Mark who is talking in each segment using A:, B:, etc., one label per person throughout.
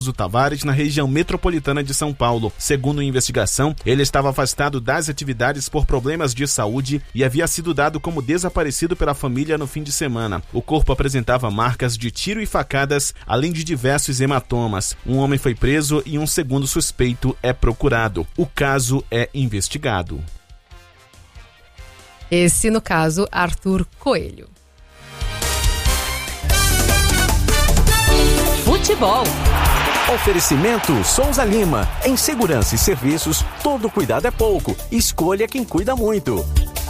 A: Tavares, na região metropolitana de São Paulo. Segundo a investigação, ele estava afastado das atividades por problemas de saúde e havia sido dado como desaparecido pela família no fim de semana. O corpo apresentava marcas de tiro e facadas, além de diversos hematomas. Um homem foi preso e um segundo suspeito é procurado. O caso é investigado.
B: Esse, no caso, Arthur Coelho.
C: Futebol.
D: Oferecimento Souza Lima. Em segurança e serviços, todo cuidado é pouco. Escolha quem cuida muito.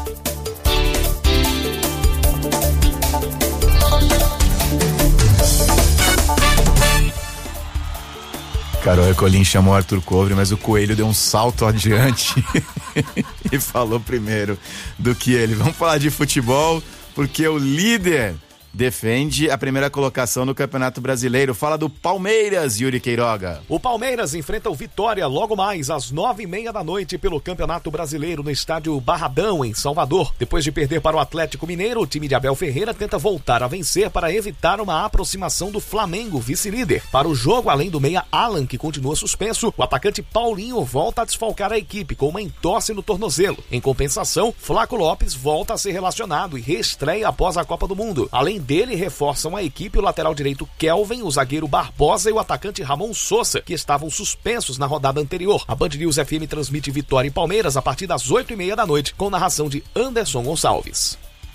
E: Carol Ecolim chamou Arthur Coelho, mas o Coelho deu um salto adiante e falou primeiro do que ele. Vamos falar de futebol, porque o líder defende a primeira colocação no Campeonato Brasileiro. Fala do Palmeiras, Yuri Queiroga.
F: O Palmeiras enfrenta o Vitória logo mais às 9h30 da noite pelo Campeonato Brasileiro no estádio Barradão, em Salvador. Depois de perder para o Atlético Mineiro, o time de Abel Ferreira tenta voltar a vencer para evitar uma aproximação do Flamengo, vice-líder. Para o jogo, além do meia Alan, que continua suspenso, o atacante Paulinho volta a desfalcar a equipe com uma entorse no tornozelo. Em compensação, Flaco Lopes volta a ser relacionado e reestreia após a Copa do Mundo. Além dele, reforçam a equipe o lateral direito Kelvin, o zagueiro Barbosa e o atacante Ramon Sousa, que estavam suspensos na rodada anterior. A Band News FM transmite Vitória e Palmeiras a partir das 8h30 da noite, com narração de Anderson Gonçalves.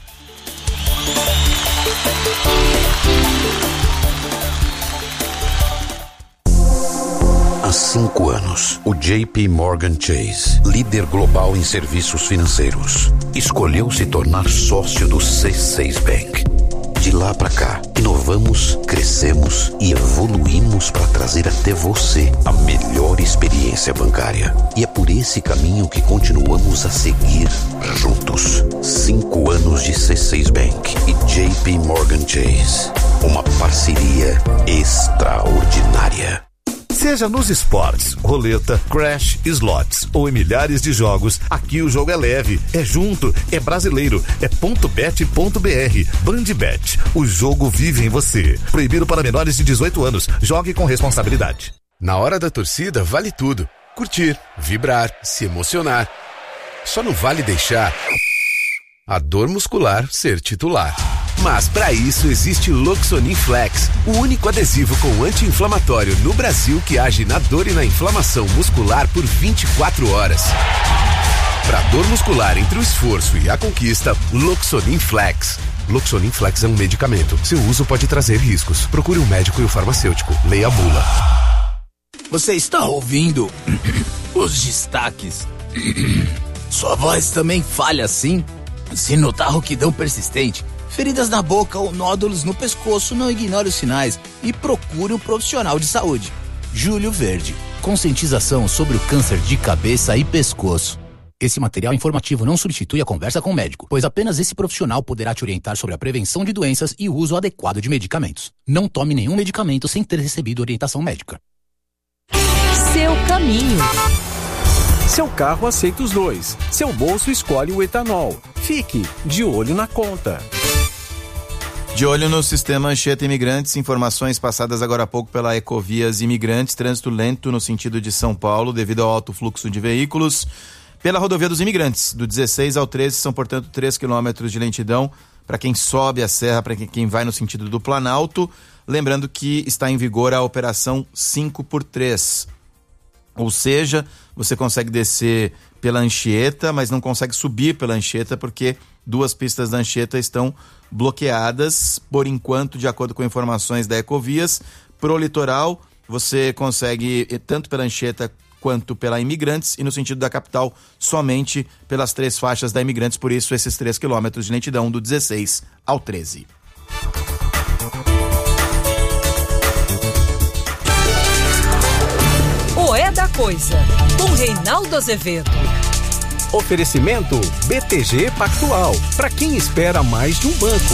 G: Há 5 anos, o JP Morgan Chase, líder global em serviços financeiros, escolheu se tornar sócio do C6 Bank. De lá para cá, inovamos, crescemos e evoluímos para trazer até você a melhor experiência bancária. E é por esse caminho que continuamos a seguir juntos. 5 anos de C6 Bank e JP Morgan Chase. Uma parceria extraordinária.
H: Seja nos esportes, roleta, crash, slots ou em milhares de jogos, aqui o jogo é leve, é junto, é brasileiro, é .bet.br. Bandbet, o jogo vive em você. Proibido para menores de 18 anos. Jogue com responsabilidade.
I: Na hora da torcida vale tudo. Curtir, vibrar, se emocionar. Só não vale deixar a dor muscular ser titular. Mas para isso existe Loxonin Flex, o único adesivo com anti-inflamatório no Brasil que age na dor e na inflamação muscular por 24 horas. Para dor muscular entre o esforço e a conquista, Loxonin Flex. Loxonin Flex é um medicamento. Seu uso pode trazer riscos. Procure um médico e um farmacêutico. Leia a bula.
J: Você está ouvindo os destaques? Sua voz também falha assim? Se notar rouquidão persistente, feridas na boca ou nódulos no pescoço, não ignore os sinais e procure um profissional de saúde. Júlio Verde. Conscientização sobre o câncer de cabeça e pescoço. Esse material informativo não substitui a conversa com o médico, pois apenas esse profissional poderá te orientar sobre a prevenção de doenças e o uso adequado de medicamentos. Não tome nenhum medicamento sem ter recebido orientação médica.
C: Seu caminho.
D: Seu carro aceita os dois. Seu bolso escolhe o etanol. Fique de olho na conta.
E: De olho no sistema Anchieta Imigrantes, informações passadas agora há pouco pela Ecovias Imigrantes, trânsito lento no sentido de São Paulo devido ao alto fluxo de veículos. Pela rodovia dos Imigrantes, do 16 ao 13, são portanto 3 quilômetros de lentidão para quem sobe a serra, para quem vai no sentido do Planalto. Lembrando que está em vigor a operação 5x3. Ou seja, você consegue descer pela Anchieta, mas não consegue subir pela Anchieta porque 2 pistas da Anchieta estão bloqueadas, por enquanto, de acordo com informações da Ecovias. Pro litoral, você consegue tanto pela Anchieta quanto pela Imigrantes e no sentido da capital, somente pelas 3 faixas da Imigrantes, por isso esses 3 quilômetros de lentidão do 16 ao 13.
C: O É da Coisa, com Reinaldo Azevedo.
D: Oferecimento BTG Pactual, para quem espera mais de um banco.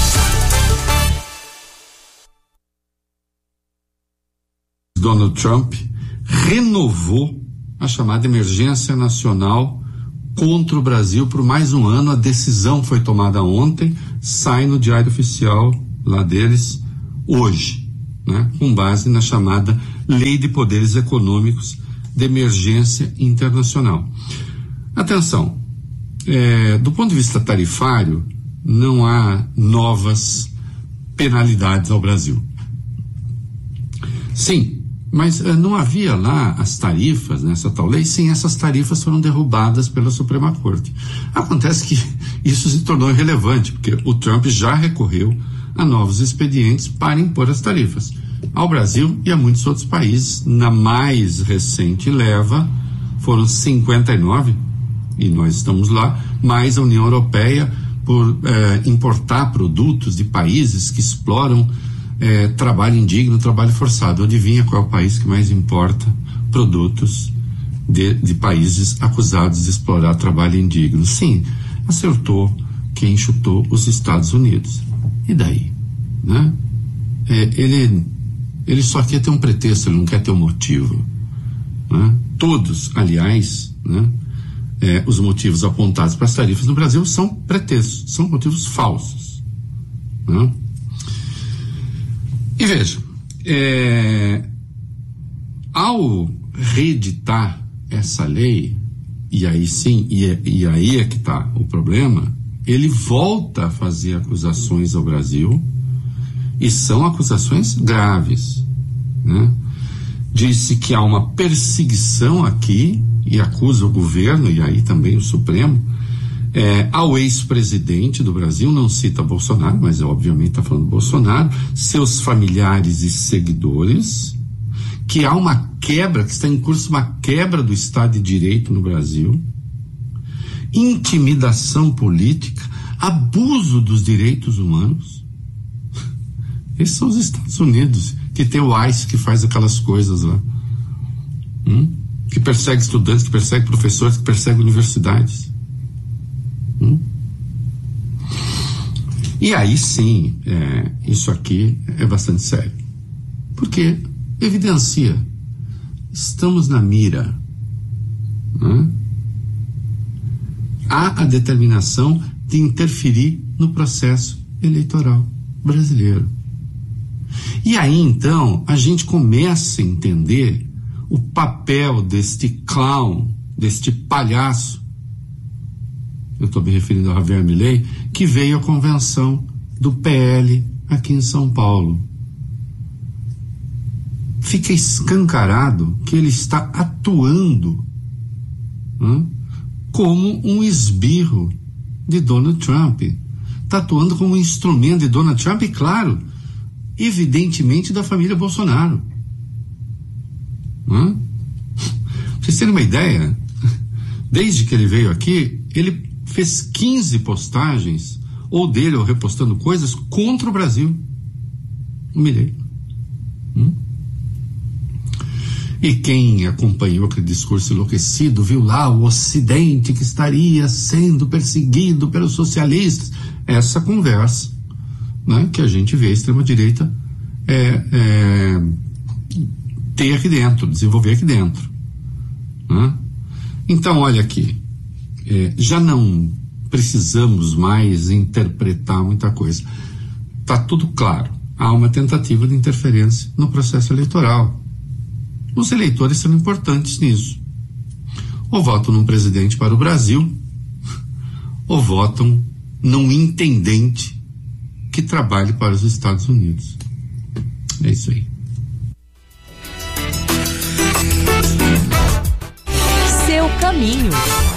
K: Donald Trump renovou a chamada emergência nacional contra o Brasil por mais um ano. A decisão foi tomada ontem, sai no diário oficial lá deles hoje, né? Com base na chamada Lei de Poderes Econômicos de Emergência Internacional. Atenção, do ponto de vista tarifário, não há novas penalidades ao Brasil. Sim, mas não havia lá as tarifas nessa tal lei. Sim, essas tarifas foram derrubadas pela Suprema Corte. Acontece que isso se tornou irrelevante, porque o Trump já recorreu a novos expedientes para impor as tarifas ao Brasil e a muitos outros países. Na mais recente leva foram 59, e nós estamos lá, mais a União Europeia por importar produtos de países que exploram trabalho indigno, trabalho forçado. Adivinha qual é o país que mais importa produtos de países acusados de explorar trabalho indigno? Sim, acertou quem chutou: os Estados Unidos. E daí? Né? Ele só quer ter um pretexto, ele não quer ter um motivo. Né? Todos, aliás, né, os motivos apontados para as tarifas no Brasil são pretextos, são motivos falsos. Né? E veja, ao reeditar essa lei, e aí sim, e aí é que está o problema, ele volta a fazer acusações ao Brasil, e são acusações graves, né? Disse que há uma perseguição aqui, e acusa o governo, e aí também o Supremo, ao ex-presidente do Brasil, não cita Bolsonaro, mas obviamente está falando Bolsonaro, seus familiares e seguidores, que há uma quebra, que está em curso uma quebra do Estado de Direito no Brasil, intimidação política, abuso dos direitos humanos. Esses são os Estados Unidos, que tem o ICE que faz aquelas coisas lá, que persegue estudantes, que persegue professores, que persegue universidades. E aí sim, isso aqui é bastante sério, porque evidencia, estamos na mira, né? Há a determinação de interferir no processo eleitoral brasileiro. E aí então a gente começa a entender o papel deste clown, deste palhaço, eu estou me referindo a Javier Milei, que veio à convenção do PL aqui em São Paulo. Fica escancarado que ele está atuando como um esbirro de Donald Trump. Está atuando como um instrumento de Donald Trump e, claro, evidentemente da família Bolsonaro. Pra vocês terem uma ideia, desde que ele veio aqui, ele fez 15 postagens, ou dele, ou repostando coisas, contra o Brasil. Humilhei. E quem acompanhou aquele discurso enlouquecido viu lá o Ocidente que estaria sendo perseguido pelos socialistas. Essa conversa, né, que a gente vê a extrema-direita ter aqui dentro, desenvolver aqui dentro. Né? Então, olha aqui, já não precisamos mais interpretar muita coisa. Está tudo claro. Há uma tentativa de interferência no processo eleitoral. Os eleitores são importantes nisso. Ou votam num presidente para o Brasil, ou votam num intendente que trabalhe para os Estados Unidos. É isso aí.
C: Seu caminho.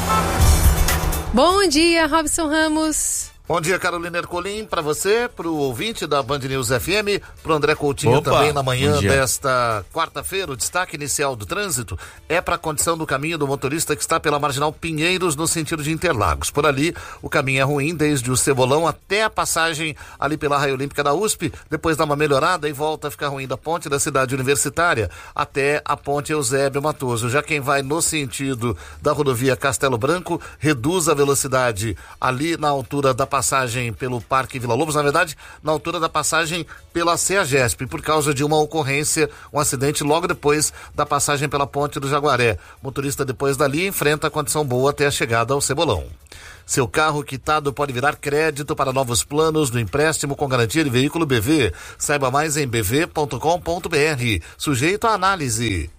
B: Bom dia, Robson Ramos.
L: Bom dia, Carolina Ercolim, para você, para o ouvinte da Band News FM, para o André Coutinho. Opa, também na manhã desta quarta-feira. O destaque inicial do trânsito é para a condição do caminho do motorista que está pela Marginal Pinheiros, no sentido de Interlagos. Por ali, o caminho é ruim, desde o Cebolão até a passagem ali pela Raia Olímpica da USP, depois dá uma melhorada e volta a ficar ruim da ponte da Cidade Universitária até a ponte Eusébio Matoso. Já quem vai no sentido da rodovia Castelo Branco, reduz a velocidade ali na altura da passagem passagem pelo Parque Vila Lobos, na verdade, na altura da passagem pela CEAGESP, por causa de uma ocorrência, um acidente logo depois da passagem pela Ponte do Jaguaré. O motorista, depois dali, enfrenta a condição boa até a chegada ao Cebolão. Seu carro quitado pode virar crédito para novos planos do empréstimo com garantia de veículo BV. Saiba mais em bv.com.br. Sujeito à análise.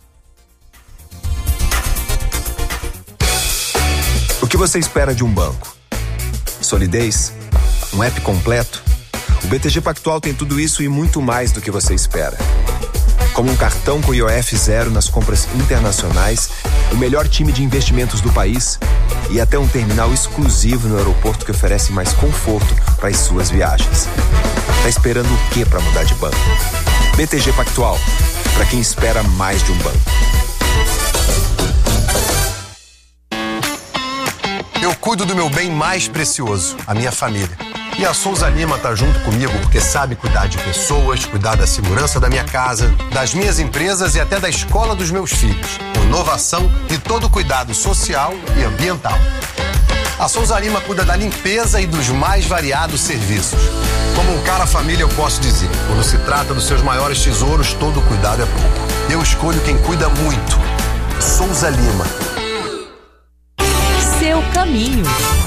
M: O que você espera de um banco? Solidez? Um app completo? O BTG Pactual tem tudo isso e muito mais do que você espera. Como um cartão com IOF zero nas compras internacionais, o melhor time de investimentos do país e até um terminal exclusivo no aeroporto que oferece mais conforto para as suas viagens. Tá esperando o que para mudar de banco? BTG Pactual, para quem espera mais de um banco.
N: Eu cuido do meu bem mais precioso, a minha família. E a Souza Lima tá junto comigo porque sabe cuidar de pessoas, cuidar da segurança da minha casa, das minhas empresas e até da escola dos meus filhos. Com inovação e todo o cuidado social e ambiental. A Souza Lima cuida da limpeza e dos mais variados serviços. Como um cara família, eu posso dizer, quando se trata dos seus maiores tesouros, todo cuidado é pouco. Eu escolho quem cuida muito. Souza Lima.
C: Seu caminho.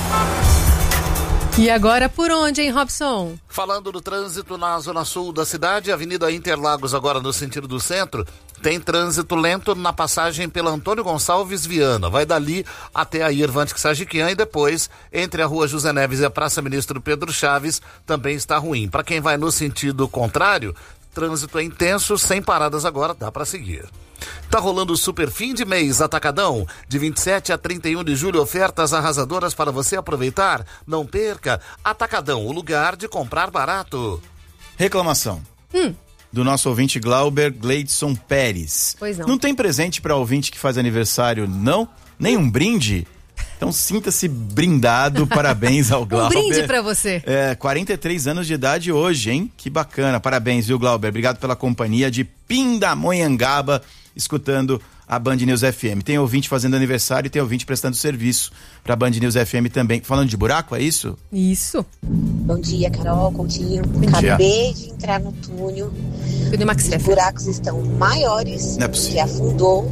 B: E agora por onde, hein, Robson?
L: Falando do trânsito na zona sul da cidade, Avenida Interlagos, agora no sentido do centro, tem trânsito lento na passagem pela Antônio Gonçalves Viana. Vai dali até a Irvante Sajiquian e depois, entre a Rua José Neves e a Praça Ministro Pedro Chaves, também está ruim. Para quem vai no sentido contrário, trânsito é intenso, sem paradas agora, dá para seguir. Tá rolando o super fim de mês Atacadão, de 27 a 31 de julho, ofertas arrasadoras para você aproveitar. Não perca, Atacadão, o lugar de comprar barato.
E: Reclamação do nosso ouvinte Glauber Gleidson Pérez.
B: Pois não.
E: Não tem presente para ouvinte que faz aniversário, não? Nem um brinde? Então sinta-se brindado, parabéns ao Glauber.
B: Um brinde pra você.
E: 43 anos de idade hoje, hein? Que bacana, parabéns, viu, Glauber? Obrigado pela companhia de Pindamonhangaba, escutando a Band News FM. Tem ouvinte fazendo aniversário e tem ouvinte prestando serviço pra Band News FM também. Falando de buraco, é isso?
B: Isso.
O: Bom dia, Carol, Coutinho. Acabei de entrar no túnel. Os buracos estão maiores, que afundou.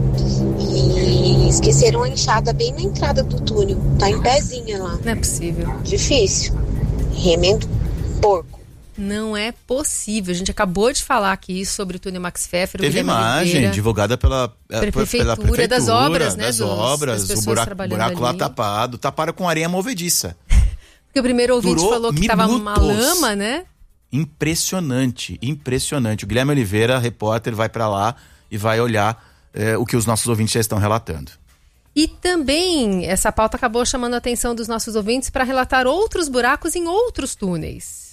O: E esqueceram a enxada bem na entrada do túnel. Tá em pezinha lá.
B: Não é possível.
O: Difícil. Remendo porco.
B: Não é possível. A gente acabou de falar aqui sobre o túnel Max Pfeffer.
E: Teve imagem divulgada pela prefeitura
B: das obras, né?
E: Das obras, o buraco lá tapado. Taparam com areia movediça.
B: Porque o primeiro ouvinte falou que tava uma lama, né?
E: Impressionante. O Guilherme Oliveira, repórter, vai pra lá e vai olhar o que os nossos ouvintes já estão relatando.
B: E também essa pauta acabou chamando a atenção dos nossos ouvintes para relatar outros buracos em outros túneis.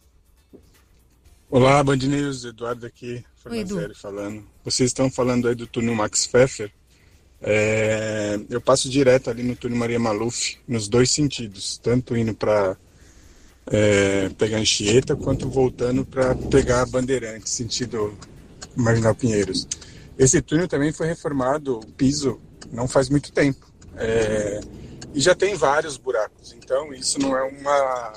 P: Olá, Band News, Eduardo aqui, Fornazeri falando. Vocês estão falando aí do túnel Max Pfeffer. Eu passo direto ali no túnel Maria Maluf, nos dois sentidos, tanto indo para pegar Anchieta, quanto voltando para pegar Bandeirantes, sentido Marginal Pinheiros. Esse túnel também foi reformado, o piso, não faz muito tempo. E já tem vários buracos, então isso não é uma,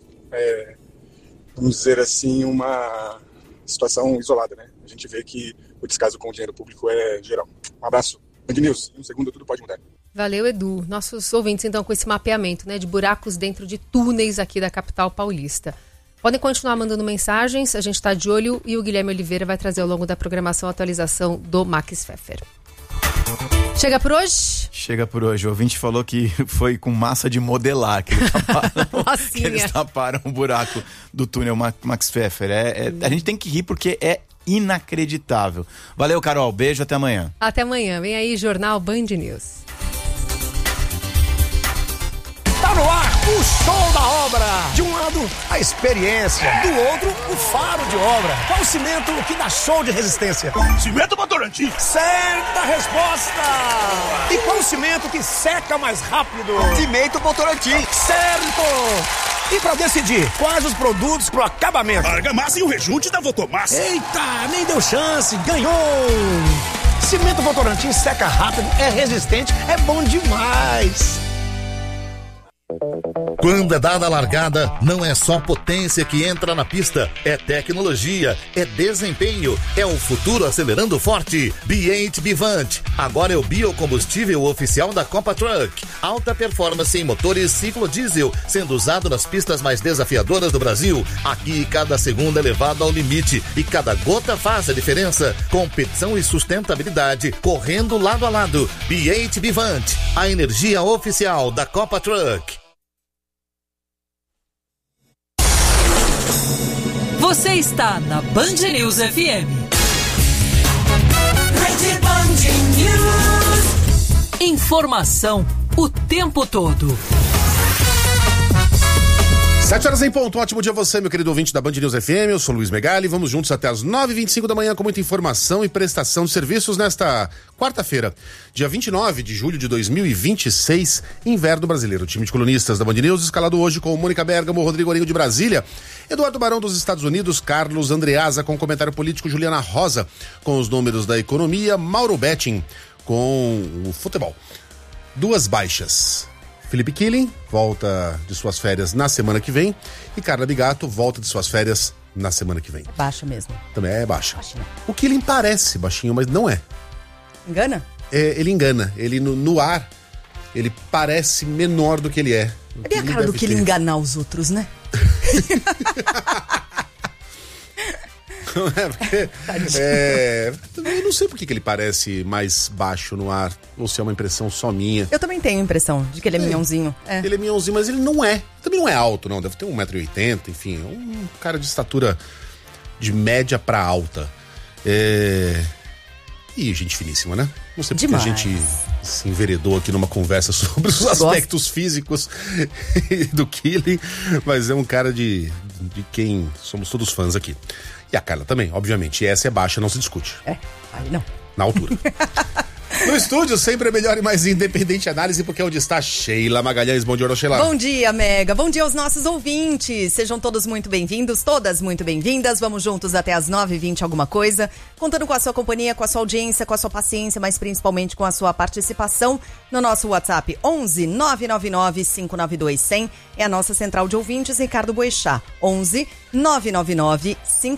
P: vamos dizer assim, uma situação isolada, né? A gente vê que o descaso com o dinheiro público é geral. Um abraço. Band News, em um segundo tudo pode mudar.
B: Valeu, Edu. Nossos ouvintes, então, com esse mapeamento, né, de buracos dentro de túneis aqui da capital paulista. Podem continuar mandando mensagens, a gente está de olho e o Guilherme Oliveira vai trazer ao longo da programação a atualização do Max Pfeffer. Chega por hoje?
E: Chega por hoje. O ouvinte falou que foi com massa de modelar que eles taparam o buraco do túnel Max Pfeffer. A gente tem que rir porque é inacreditável. Valeu, Carol. Beijo, até amanhã.
B: Até amanhã. Vem aí, Jornal Band News.
Q: Tá no ar o show da obra. De um lado, a experiência. Do outro, o faro de obra. Qual o cimento que dá show de resistência? Cimento Votorantim. Certa resposta. E qual o cimento que seca mais rápido? Cimento Votorantim. Certo. E pra decidir quais os produtos pro acabamento?
R: Argamassa e o rejunte da Votomassa.
Q: Eita, nem deu chance. Ganhou. Cimento Votorantim seca rápido, é resistente, é bom demais.
H: Quando é dada a largada, não é só potência que entra na pista, é tecnologia, é desempenho, é o futuro acelerando forte. B8 Bivante, agora é o biocombustível oficial da Copa Truck. Alta performance em motores ciclo diesel, sendo usado nas pistas mais desafiadoras do Brasil. Aqui cada segundo é levado ao limite e cada gota faz a diferença. Competição e sustentabilidade, correndo lado a lado. B8 Bivante, a energia oficial da Copa Truck.
C: Você está na Band News FM.
S: Rede Band News.
C: Informação o tempo todo.
T: 7h em ponto, ótimo dia a você, meu querido ouvinte da Band News FM, eu sou Luiz Megali, vamos juntos até as 9h25 da manhã com muita informação e prestação de serviços nesta quarta-feira, dia 29 de julho de 2026, inverno brasileiro. O time de colunistas da Band News escalado hoje com Mônica Bergamo, Rodrigo Orinho de Brasília, Eduardo Barão dos Estados Unidos, Carlos Andreasa com comentário político, Juliana Rosa com os números da economia, Mauro Betting com o futebol. Duas baixas. Felipe Killing volta de suas férias na semana que vem e Carla Bigato volta de suas férias na semana que vem.
U: É baixa mesmo.
T: Também é baixa.
U: Baixinho.
T: O Killing parece baixinho, mas não é.
U: Engana?
T: Ele engana. Ele no ar, ele parece menor do que ele é.
U: É bem a cara do Killing enganar os outros, né?
T: Eu não sei por que ele parece mais baixo no ar, ou se é uma impressão só minha.
U: Eu também tenho a impressão de que ele é minhãozinho.
T: Ele é minhãozinho, mas ele não é. Também não é alto, não. Deve ter 1,80 m, enfim. É um cara de estatura de média pra alta. E gente finíssima, né? Não sei porque a gente se enveredou aqui numa conversa sobre os aspectos físicos do Killing, mas é um cara de quem somos todos fãs aqui. E a Carla também, obviamente. E essa é baixa, não se discute.
U: Aí não.
T: Na altura. No estúdio, sempre a melhor e mais independente análise, porque é onde está Sheila Magalhães. Bom dia, Sheila.
U: Bom dia, Mega. Bom dia aos nossos ouvintes. Sejam todos muito bem-vindos, todas muito bem-vindas. Vamos juntos até as 9h20 alguma coisa, contando com a sua companhia, com a sua audiência, com a sua paciência, mas principalmente com a sua participação no nosso WhatsApp 11 999 592 100. É a nossa central de ouvintes, Ricardo Boechat. 11 999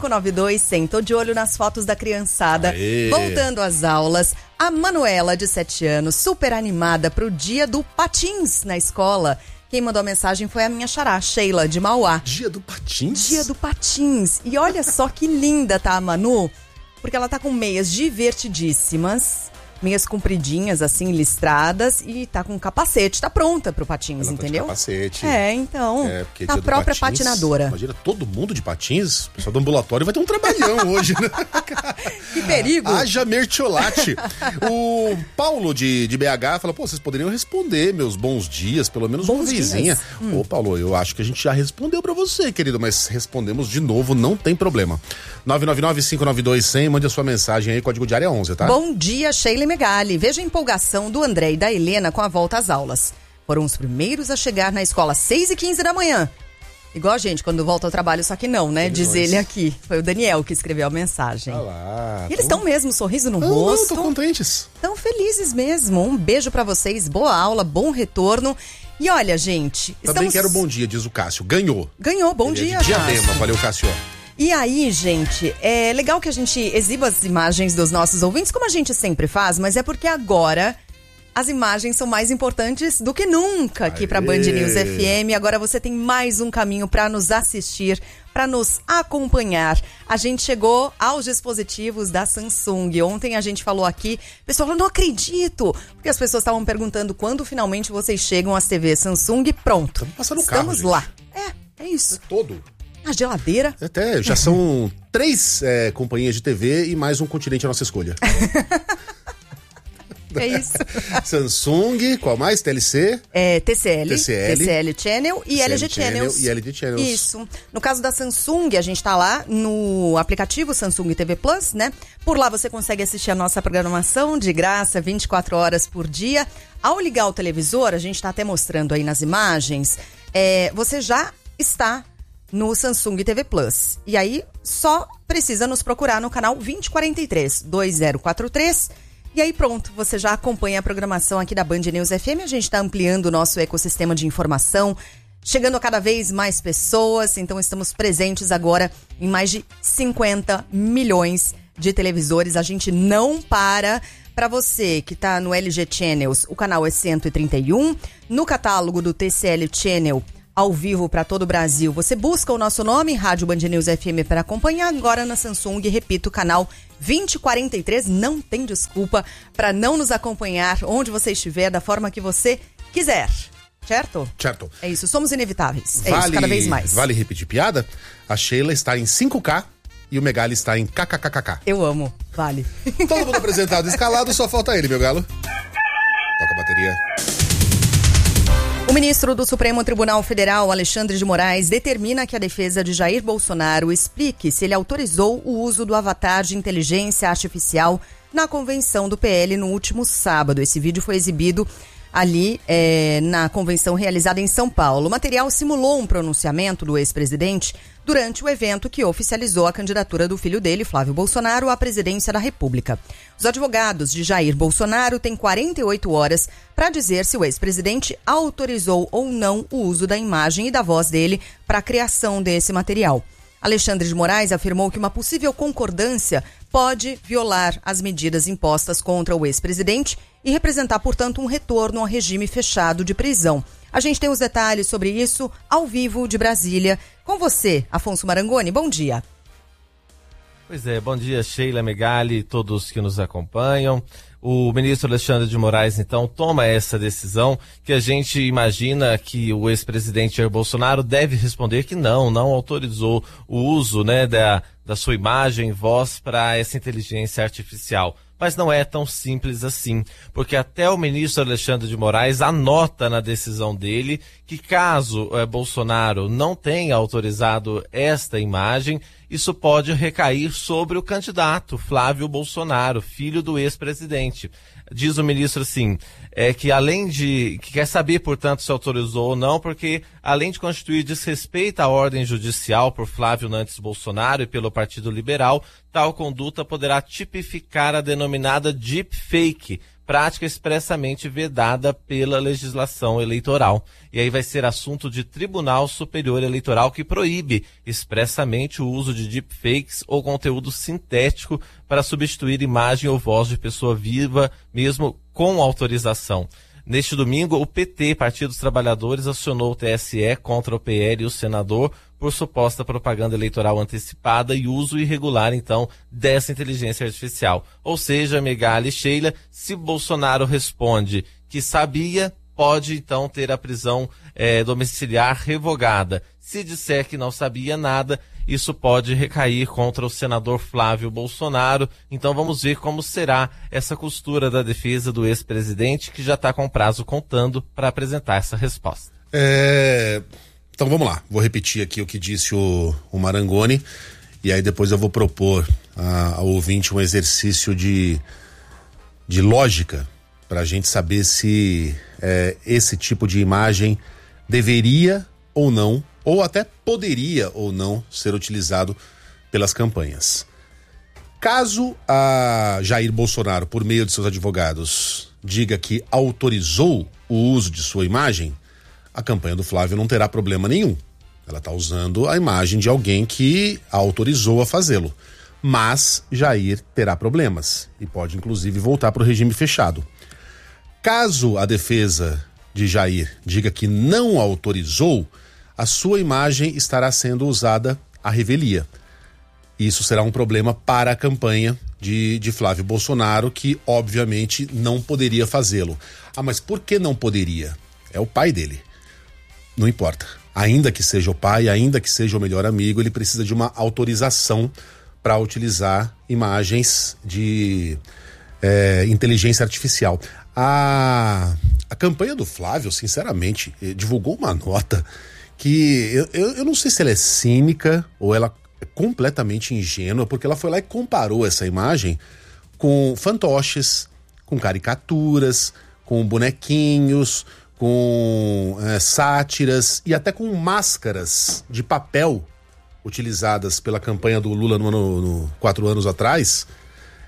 U: 592 100. Tô de olho nas fotos da criançada.
T: Aê.
U: Voltando às aulas. A Manuela, de 7 anos, super animada pro dia do patins na escola. Quem mandou a mensagem foi a minha xará, Sheila, de Mauá.
T: Dia do patins?
U: Dia do patins. E olha só que linda tá a Manu, porque ela tá com meias divertidíssimas, meias compridinhas, assim, listradas, e tá com capacete, tá pronta pro patins,
T: ela
U: entendeu?
T: Tá de capacete.
U: Então,
T: porque
U: tá a própria
T: patins,
U: patinadora.
T: Imagina todo mundo de patins, o pessoal do ambulatório vai ter um trabalhão hoje, né?
U: Que perigo!
T: Haja mertiolate. O Paulo de BH fala, vocês poderiam responder meus bons dias, pelo menos uma vezinha. Ô, Paulo, eu acho que a gente já respondeu pra você, querido, mas respondemos de novo, não tem problema. 999-592-100, mande a sua mensagem aí, código de área 11, tá?
U: Bom dia, Sheila Megali. Veja a empolgação do André e da Helena com a volta às aulas. Foram os primeiros a chegar na escola às 6h15 da manhã. Igual a gente, quando volta ao trabalho, só que não, né? Diz ele aqui. Foi o Daniel que escreveu a mensagem. E eles estão mesmo, sorriso no rosto.
T: Estão contentes.
U: Estão felizes mesmo. Um beijo pra vocês, boa aula, bom retorno. E olha, gente...
T: Também quero bom dia, diz o Cássio. Ganhou.
U: Bom dia, Cássio.
T: Diadema, valeu, Cássio.
U: E aí, gente, é legal que a gente exiba as imagens dos nossos ouvintes, como a gente sempre faz, mas é porque agora as imagens são mais importantes do que nunca aqui para Band News FM. Agora você tem mais um caminho para nos assistir, para nos acompanhar. A gente chegou aos dispositivos da Samsung. Ontem a gente falou aqui, o pessoal falou, não acredito, porque as pessoas estavam perguntando quando finalmente vocês chegam às TVs Samsung. Pronto, estamos lá. É isso.
T: Todo.
U: A geladeira.
T: Até, já são 3 companhias de TV e mais um continente à nossa escolha.
U: É isso.
T: Samsung, qual mais? TLC?
U: TCL Channel e LG Channels.
T: E LG Channels.
U: Isso. No caso da Samsung, a gente tá lá no aplicativo Samsung TV Plus, né? Por lá você consegue assistir a nossa programação de graça 24 horas por dia. Ao ligar o televisor, a gente tá até mostrando aí nas imagens, você já está no Samsung TV Plus. E aí, só precisa nos procurar no canal 2043, 2043. E aí pronto, você já acompanha a programação aqui da Band News FM. A gente está ampliando o nosso ecossistema de informação, chegando a cada vez mais pessoas. Então estamos presentes agora em mais de 50 milhões de televisores. A gente não para. Para você que está no LG Channels, o canal é 131. No catálogo do TCL Channel, ao vivo para todo o Brasil, você busca o nosso nome, Rádio Band News FM, para acompanhar. Agora na Samsung, repito, canal 2043, não tem desculpa para não nos acompanhar onde você estiver, da forma que você quiser. Certo?
T: Certo.
U: É isso, somos inevitáveis. É isso, cada vez mais.
T: Vale repetir piada? A Sheila está em 5K e o Megali está em kkkk.
U: Eu amo, vale.
T: Todo mundo apresentado e escalado, só falta ele, meu galo. Toca a bateria.
U: O ministro do Supremo Tribunal Federal, Alexandre de Moraes, determina que a defesa de Jair Bolsonaro explique se ele autorizou o uso do avatar de inteligência artificial na convenção do PL no último sábado. Esse vídeo foi exibido ali na convenção realizada em São Paulo. O material simulou um pronunciamento do ex-presidente durante o evento que oficializou a candidatura do filho dele, Flávio Bolsonaro, à presidência da República. Os advogados de Jair Bolsonaro têm 48 horas para dizer se o ex-presidente autorizou ou não o uso da imagem e da voz dele para a criação desse material. Alexandre de Moraes afirmou que uma possível concordância pode violar as medidas impostas contra o ex-presidente e representar, portanto, um retorno ao regime fechado de prisão. A gente tem os detalhes sobre isso ao vivo de Brasília. Com você, Afonso Marangoni, bom dia.
A: Pois é, bom dia, Sheila, Megali, todos que nos acompanham. O ministro Alexandre de Moraes, então, toma essa decisão que a gente imagina que o ex-presidente Jair Bolsonaro deve responder que não autorizou o uso, né, da sua imagem e voz para essa inteligência artificial. Mas não é tão simples assim, porque até o ministro Alexandre de Moraes anota na decisão dele que caso Bolsonaro não tenha autorizado esta imagem, isso pode recair sobre o candidato Flávio Bolsonaro, filho do ex-presidente. Diz o ministro assim, que quer saber, portanto, se autorizou ou não, porque além de constituir desrespeito à ordem judicial por Flávio Nantes Bolsonaro e pelo Partido Liberal, tal conduta poderá tipificar a denominada deepfake, prática expressamente vedada pela legislação eleitoral. E aí vai ser assunto de Tribunal Superior Eleitoral que proíbe expressamente o uso de deepfakes ou conteúdo sintético para substituir imagem ou voz de pessoa viva, mesmo com autorização. Neste domingo, o PT, Partido dos Trabalhadores, acionou o TSE contra o PL e o senador por suposta propaganda eleitoral antecipada e uso irregular, então, dessa inteligência artificial. Ou seja, Megali e Sheila, se Bolsonaro responde que sabia, pode, então, ter a prisão domiciliar revogada. Se disser que não sabia nada, isso pode recair contra o senador Flávio Bolsonaro. Então vamos ver como será essa costura da defesa do ex-presidente, que já está com prazo contando para apresentar essa resposta.
T: Então vamos lá, vou repetir aqui o que disse o Marangoni, e aí depois eu vou propor ao ouvinte um exercício de lógica para a gente saber se esse tipo de imagem deveria ou não, ou até poderia ou não ser utilizado pelas campanhas. Caso a Jair Bolsonaro, por meio de seus advogados, diga que autorizou o uso de sua imagem, a campanha do Flávio não terá problema nenhum. Ela está usando a imagem de alguém que a autorizou a fazê-lo. Mas Jair terá problemas e pode inclusive voltar para o regime fechado. Caso a defesa de Jair diga que não autorizou, a sua imagem estará sendo usada à revelia. Isso será um problema para a campanha de Flávio Bolsonaro, que obviamente não poderia fazê-lo. Ah, mas por que não poderia? É o pai dele. Não importa. Ainda que seja o pai, ainda que seja o melhor amigo, ele precisa de uma autorização para utilizar imagens de inteligência artificial. A campanha do Flávio, sinceramente, divulgou uma nota que eu não sei se ela é cínica ou ela é completamente ingênua, porque ela foi lá e comparou essa imagem com fantoches, com caricaturas, com bonequinhos, com sátiras e até com máscaras de papel utilizadas pela campanha do Lula 4 anos atrás,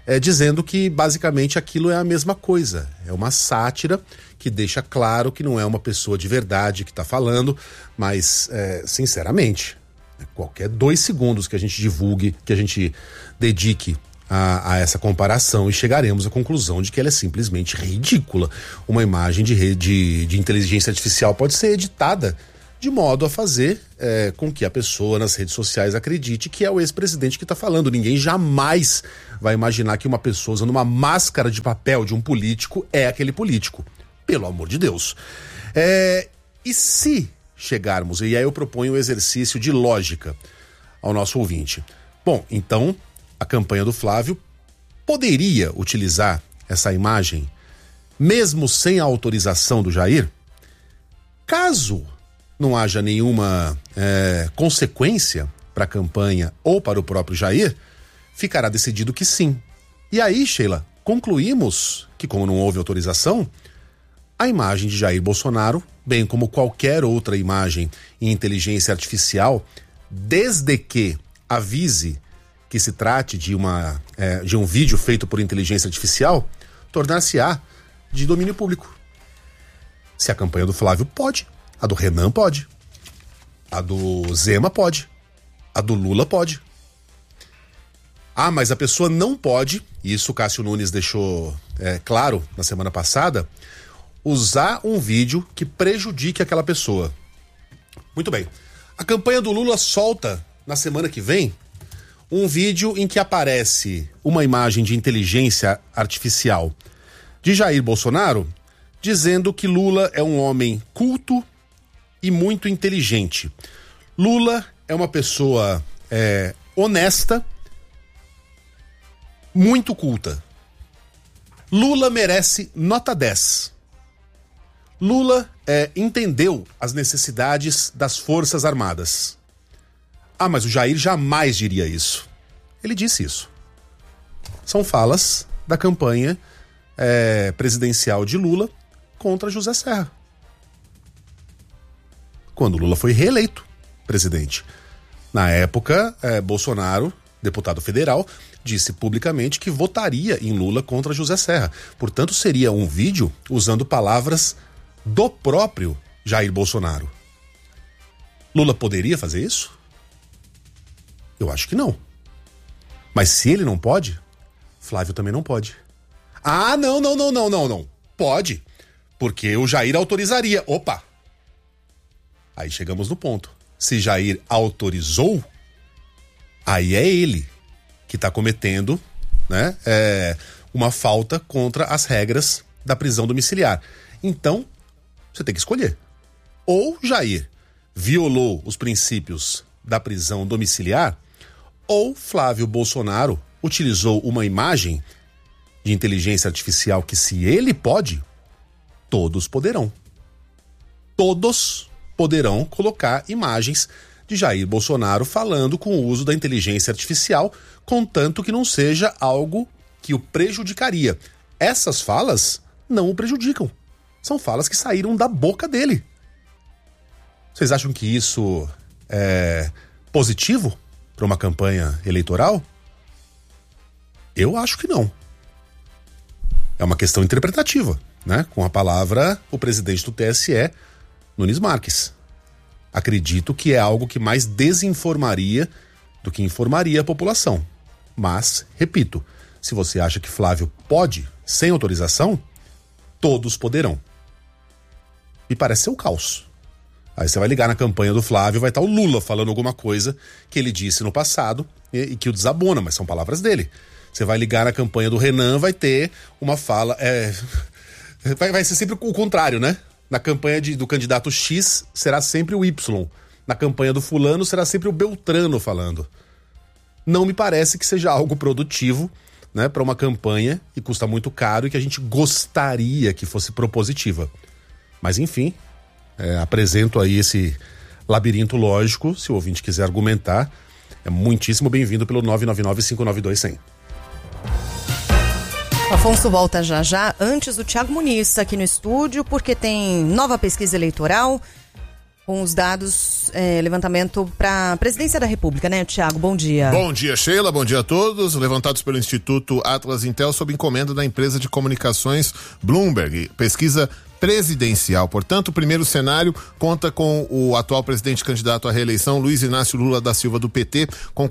T: dizendo que basicamente aquilo é a mesma coisa. É uma sátira que deixa claro que não é uma pessoa de verdade que está falando, mas, sinceramente, qualquer 2 segundos que a gente divulgue, que a gente dedique a essa comparação e chegaremos à conclusão de que ela é simplesmente ridícula. Uma imagem de inteligência artificial pode ser editada de modo a fazer com que a pessoa nas redes sociais acredite que é o ex-presidente que está falando. Ninguém jamais vai imaginar que uma pessoa usando uma máscara de papel de um político é aquele político. Pelo amor de Deus. E se chegarmos, e aí eu proponho um exercício de lógica ao nosso ouvinte. Bom, então a campanha do Flávio poderia utilizar essa imagem mesmo sem a autorização do Jair? Caso não haja nenhuma consequência para a campanha ou para o próprio Jair, ficará decidido que sim. E aí, Sheila, concluímos que, como não houve autorização, a imagem de Jair Bolsonaro, bem como qualquer outra imagem em inteligência artificial, desde que avise que se trate de um vídeo feito por inteligência artificial, tornar-se-á de domínio público. Se a campanha do Flávio pode, a do Renan pode, a do Zema pode, a do Lula pode. Ah, mas a pessoa não pode, e isso o Cássio Nunes deixou claro na semana passada, usar um vídeo que prejudique aquela pessoa. Muito bem. A campanha do Lula solta, na semana que vem, um vídeo em que aparece uma imagem de inteligência artificial de Jair Bolsonaro, dizendo que Lula é um homem culto e muito inteligente. Lula é uma pessoa honesta, muito culta. Lula merece nota 10. Lula entendeu as necessidades das Forças Armadas. Ah, mas o Jair jamais diria isso. Ele disse isso. São falas da campanha presidencial de Lula contra José Serra. Quando Lula foi reeleito presidente. Na época, Bolsonaro, deputado federal, disse publicamente que votaria em Lula contra José Serra. Portanto, seria um vídeo usando palavras do próprio Jair Bolsonaro. Lula poderia fazer isso? Eu acho que não. Mas se ele não pode, Flávio também não pode. Ah, não. Pode. Porque o Jair autorizaria. Opa! Aí chegamos no ponto. Se Jair autorizou, aí é ele que está cometendo, né, uma falta contra as regras da prisão domiciliar. Então, você tem que escolher. Ou Jair violou os princípios da prisão domiciliar, ou Flávio Bolsonaro utilizou uma imagem de inteligência artificial que, se ele pode, todos poderão. Todos poderão colocar imagens de Jair Bolsonaro falando com o uso da inteligência artificial, contanto que não seja algo que o prejudicaria. Essas falas não o prejudicam. São falas que saíram da boca dele. Vocês acham que isso é positivo para uma campanha eleitoral? Eu acho que não. É uma questão interpretativa, né? Com a palavra, o presidente do TSE, Nunes Marques. Acredito que é algo que mais desinformaria do que informaria a população. Mas, repito, se você acha que Flávio pode, sem autorização, todos poderão. Me parece ser o caos. Aí você vai ligar na campanha do Flávio, vai estar o Lula falando alguma coisa que ele disse no passado e que o desabona, mas são palavras dele. Você vai ligar na campanha do Renan, vai ter uma fala... Vai ser sempre o contrário, né? Na campanha do candidato X, será sempre o Y. Na campanha do fulano, será sempre o Beltrano falando. Não me parece que seja algo produtivo, né, para uma campanha que custa muito caro e que a gente gostaria que fosse propositiva. Mas, enfim, apresento aí esse labirinto lógico. Se o ouvinte quiser argumentar, é muitíssimo bem-vindo pelo 999-592-100.
U: Afonso volta já. Antes, o Thiago Muniz aqui no estúdio, porque tem nova pesquisa eleitoral Com os dados, levantamento para a Presidência da República, né, Tiago? Bom dia.
T: Bom dia, Sheila. Bom dia a todos. Levantados pelo Instituto Atlas Intel sob encomenda da empresa de comunicações Bloomberg. Pesquisa presidencial. Portanto, o primeiro cenário conta com o atual presidente candidato à reeleição, Luiz Inácio Lula da Silva, do PT, com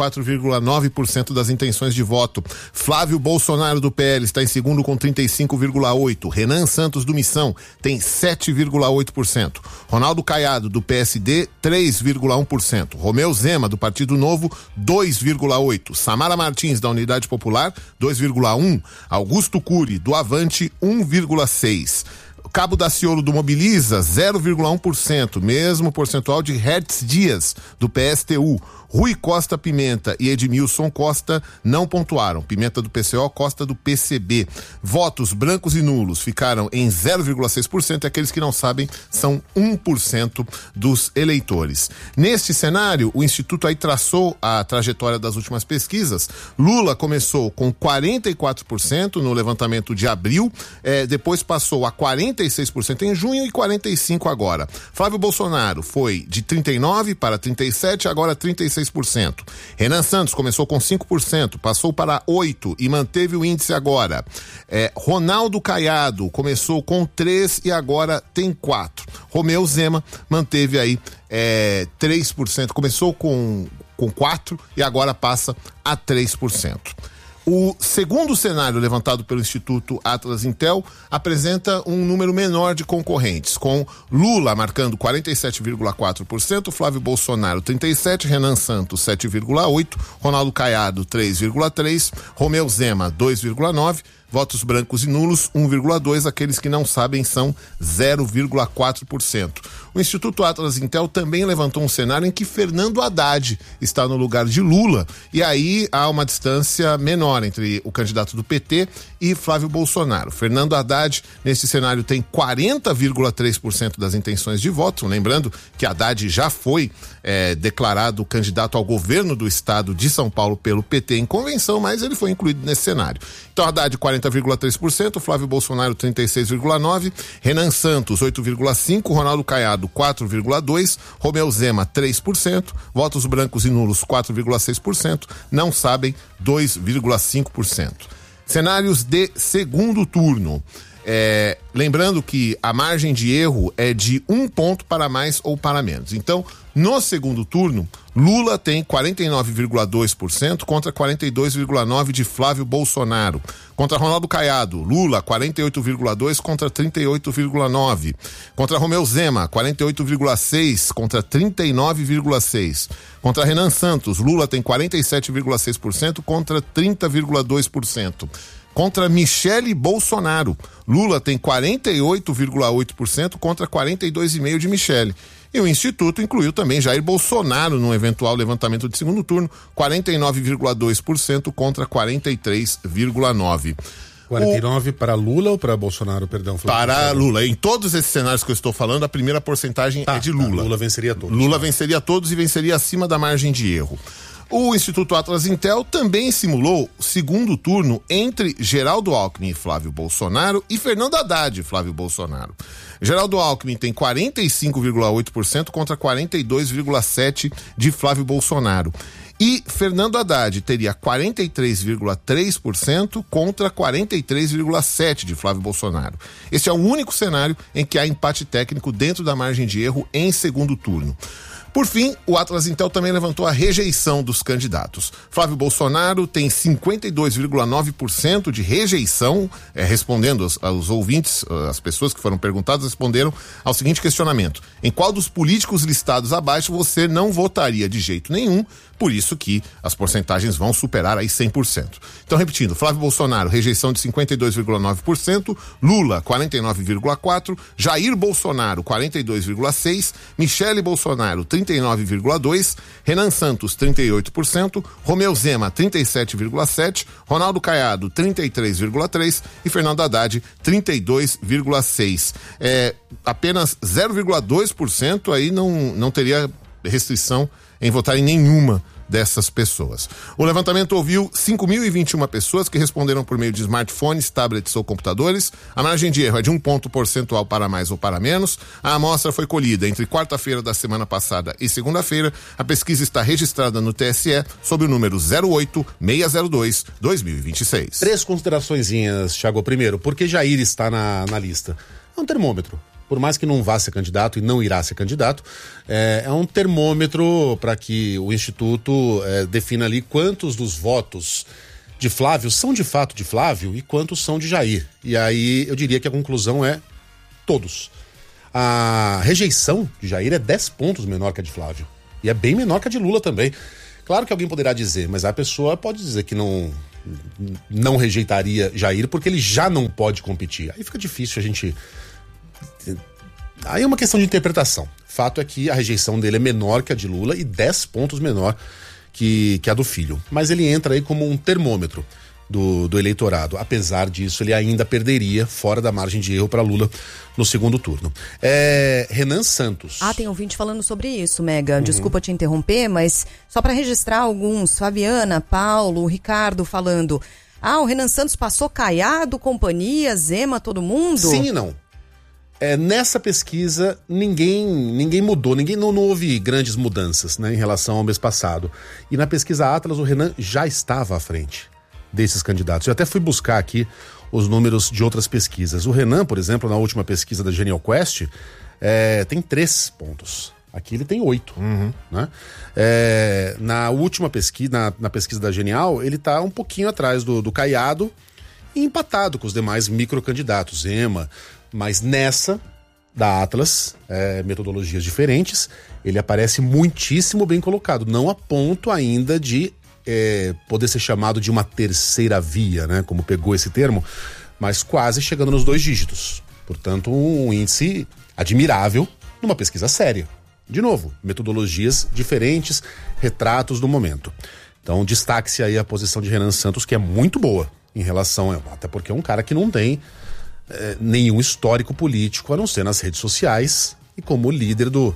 T: 44,9% das intenções de voto. Flávio Bolsonaro, do PL, está em segundo com 35,8%. Renan Santos, do Missão, tem 7,8%. Ronaldo Caiado, do PSD, 3,1%. Romeu Zema, do Partido Novo, 2,8%. Samara Martins, da Unidade Popular, 2,1%. Augusto Cury, do Avante, 1,6%. Cabo Daciolo, do Mobiliza, 0,1%, mesmo percentual de Hertz Dias, do PSTU. Rui Costa Pimenta e Edmilson Costa não pontuaram. Pimenta do PCO, Costa do PCB. Votos brancos e nulos ficaram em 0,6% e aqueles que não sabem são 1% dos eleitores. Neste cenário, o Instituto aí traçou a trajetória das últimas pesquisas. Lula começou com 44% no levantamento de abril, depois passou a 46% em junho e 45% agora. Flávio Bolsonaro foi de 39% para 37%, agora 36%. Renan Santos começou com 5%, passou para 8% e manteve o índice agora. Ronaldo Caiado começou com 3% e agora tem 4%. Romeu Zema manteve aí 3%, começou com 4% e agora passa a 3%. O segundo cenário levantado pelo Instituto Atlas Intel apresenta um número menor de concorrentes, com Lula marcando 47,4%, Flávio Bolsonaro 37%, Renan Santos 7,8%, Ronaldo Caiado 3,3%, Romeu Zema 2,9%, votos brancos e nulos 1,2%, aqueles que não sabem são 0,4%. O Instituto Atlas Intel também levantou um cenário em que Fernando Haddad está no lugar de Lula, e aí há uma distância menor entre o candidato do PT e Flávio Bolsonaro. Fernando Haddad, nesse cenário, tem 40,3% das intenções de voto, lembrando que Haddad já foi declarado candidato ao governo do estado de São Paulo pelo PT em convenção, mas ele foi incluído nesse cenário. Então, Haddad 40,3%, Flávio Bolsonaro 36,9%, Renan Santos 8,5%, Ronaldo Caiado 4,2%, Romeu Zema 3%, votos brancos e nulos 4,6%, não sabem 2,5%. Cenários de segundo turno. Lembrando que a margem de erro é de 1 ponto para mais ou para menos. Então, no segundo turno, Lula tem 49,2% contra 42,9% de Flávio Bolsonaro. Contra Ronaldo Caiado, Lula 48,2% contra 38,9%. Contra Romeu Zema, 48,6% contra 39,6%. Contra Renan Santos, Lula tem 47,6% contra 30,2%. Contra Michele Bolsonaro, Lula tem 48,8% contra 42,5% de Michele. E o Instituto incluiu também Jair Bolsonaro num eventual levantamento de segundo turno, 49,2% contra 43,9%. 49 para Lula ou para Bolsonaro, perdão?
E: Para Lula. Em todos esses cenários que eu estou falando, a primeira porcentagem é de Lula.
T: Lula venceria todos.
E: Lula venceria todos e venceria acima da margem de erro. O Instituto Atlas Intel também simulou o segundo turno entre Geraldo Alckmin e Flávio Bolsonaro e Fernando Haddad e Flávio Bolsonaro. Geraldo Alckmin tem 45,8% contra 42,7% de Flávio Bolsonaro. E Fernando Haddad teria 43,3% contra 43,7% de Flávio Bolsonaro. Este é o único cenário em que há empate técnico dentro da margem de erro em segundo turno. Por fim, o Atlas Intel também levantou a rejeição dos candidatos. Flávio Bolsonaro tem 52,9% de rejeição, respondendo aos ouvintes, as pessoas que foram perguntadas responderam ao seguinte questionamento: em qual dos políticos listados abaixo você não votaria de jeito nenhum? Por isso que as porcentagens vão superar aí 100%. Então, repetindo, Flávio Bolsonaro, rejeição de 52,9%, Lula, 49,4%, Jair Bolsonaro, 42,6%, Michele Bolsonaro, 39,2%, Renan Santos, 38%, Romeu Zema, 37,7%, Ronaldo Caiado, 33,3% e Fernando Haddad, 32,6%. Apenas 0,2% aí não teria restrição em votar em nenhuma
F: dessas pessoas. O levantamento ouviu 5.021 pessoas que responderam por meio de smartphones, tablets ou computadores. A margem de erro é de 1 ponto percentual para mais ou para menos. A amostra foi colhida entre quarta-feira da semana passada e segunda-feira. A pesquisa está registrada no TSE sob o número 08602/2026.
T: 3 consideraçõezinhas, Thiago. Primeiro, por que Jair está na lista? É um termômetro. Por mais que não vá ser candidato e não irá ser candidato, é um termômetro para que o Instituto defina ali quantos dos votos de Flávio são de fato de Flávio e quantos são de Jair. E aí eu diria que a conclusão é todos. A rejeição de Jair é 10 pontos menor que a de Flávio. E é bem menor que a de Lula também. Claro que alguém poderá dizer, mas a pessoa pode dizer que não rejeitaria Jair porque ele já não pode competir. Aí fica difícil a gente... Aí é uma questão de interpretação. Fato é que a rejeição dele é menor que a de Lula e 10 pontos menor que a do filho. Mas ele entra aí como um termômetro do eleitorado. Apesar disso, ele ainda perderia fora da margem de erro para Lula no segundo turno. Renan Santos.
U: Tem ouvinte falando sobre isso, Mega. Desculpa te interromper, mas só para registrar alguns. Fabiana, Paulo, Ricardo falando. O Renan Santos passou Caiado, companhia, Zema, todo mundo?
T: Sim e não. Nessa pesquisa, ninguém mudou, não houve grandes mudanças, né, em relação ao mês passado. E na pesquisa Atlas, o Renan já estava à frente desses candidatos. Eu até fui buscar aqui os números de outras pesquisas. O Renan, por exemplo, na última pesquisa da Genial Quest, tem 3 pontos. Aqui ele tem 8. Né? Na última pesquisa, na pesquisa da Genial, ele está um pouquinho atrás do Caiado e empatado com os demais microcandidatos, Zema. Mas nessa, da Atlas, metodologias diferentes, ele aparece muitíssimo bem colocado. Não a ponto ainda de poder ser chamado de uma terceira via, né? Como pegou esse termo, mas quase chegando nos 2 dígitos. Portanto, um índice admirável numa pesquisa séria. De novo, metodologias diferentes, retratos do momento. Então, destaque-se aí a posição de Renan Santos, que é muito boa em relação... Até porque é um cara que não tem... nenhum histórico político, a não ser nas redes sociais e como líder do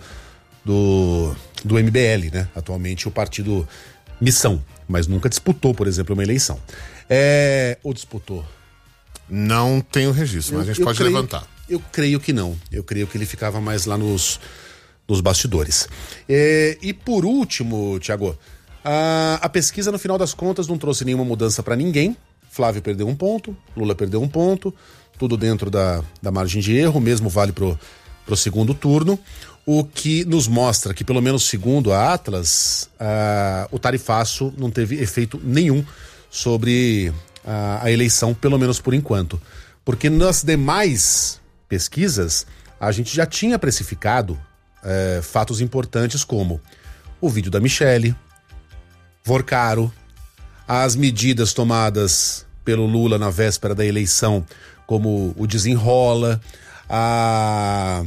T: MBL, né? Atualmente o partido Missão, mas nunca disputou, por exemplo, uma eleição. Ou disputou?
F: Não tenho registro, mas a gente pode levantar.
T: Eu creio que não. Eu creio que ele ficava mais lá nos bastidores. E por último, Thiago, a pesquisa no final das contas não trouxe nenhuma mudança para ninguém. Flávio perdeu 1 ponto, Lula perdeu 1 ponto, tudo dentro da margem de erro, mesmo vale pro segundo turno, o que nos mostra que, pelo menos segundo a Atlas, o tarifaço não teve efeito nenhum sobre a eleição, pelo menos por enquanto. Porque nas demais pesquisas, a gente já tinha precificado fatos importantes como o vídeo da Michele, Vorcaro, as medidas tomadas pelo Lula na véspera da eleição, como o desenrola, a